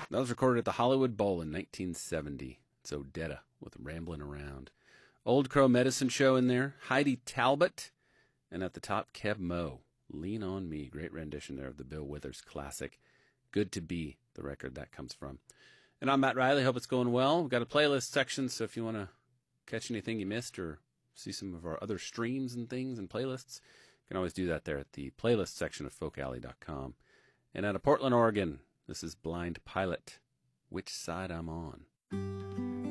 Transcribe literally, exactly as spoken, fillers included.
That was recorded at the Hollywood Bowl in nineteen seventy. It's Odetta with Ramblin' Around. Old Crow Medicine Show in there. Heidi Talbot. And at the top, Kev Moe. Lean on Me. Great rendition there of the Bill Withers classic. Good to Be, the record that comes from. And I'm Matt Riley. Hope it's going well. We've got a playlist section, so if you want to catch anything you missed or see some of our other streams and things and playlists, you can always do that there at the playlist section of folk alley dot com. And out of Portland, Oregon, this is Blind Pilot, Which Side I'm On.